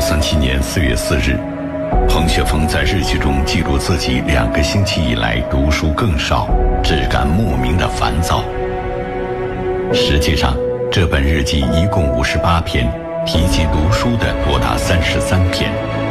1937年4月4日，彭雪枫在日记中记录自己2个星期以来读书更少，只感莫名的烦躁。实际上，这本日记一共58篇，提及读书的多达33篇。